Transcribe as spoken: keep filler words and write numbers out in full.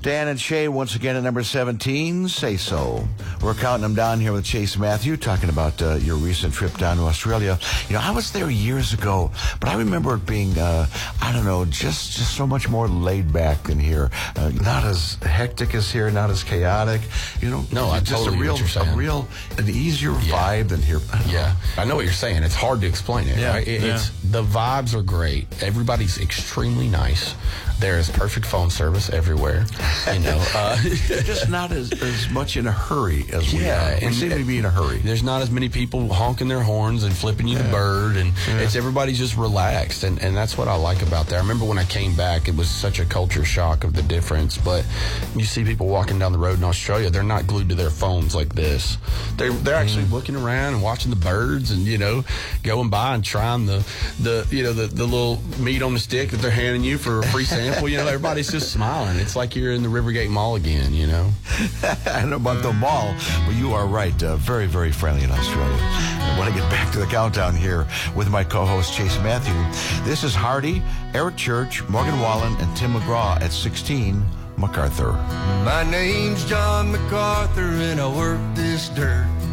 Dan and Shay once again at number seventeen, Say So. We're counting them down here with Chase Matthew, talking about uh, your recent trip down to Australia. You know, I was there years ago, but I remember it being, uh, I don't know, just, just so much more laid back than here. Uh, not as hectic as here, not as chaotic. You know, no, I just totally a real, what you're saying. a real, an easier yeah. vibe than here. I yeah, know. I know what you're saying. It's hard to explain it. Yeah, Right? It, yeah. It's the vibes are great. Everybody's extremely nice. There is perfect phone service everywhere. You know, uh, just not as, as much in a hurry as we yeah, are. We and, seem to be in a hurry. There's not as many people honking their horns and flipping you yeah. the bird, and yeah. it's everybody's just relaxed, and, and that's what I like about there. I remember when I came back, it was such a culture shock of the difference. But you see people walking down the road in Australia, they're not glued to their phones like this. They're they're actually mm. looking around and watching the birds, and you know, going by and trying the the you know the, the little meat on the stick that they're handing you for a free sample. You know, everybody's just smiling. It's like you're in the Rivergate Mall again. You know. I don't know about the mall, but you are right. Uh, very, very friendly in Australia. I want to get back to the countdown here with my co-host, Chase Matthew. This is Hardy, Eric Church, Morgan Wallen, and Tim McGraw at sixteen, MacArthur. My name's John MacArthur, and I work this dirt.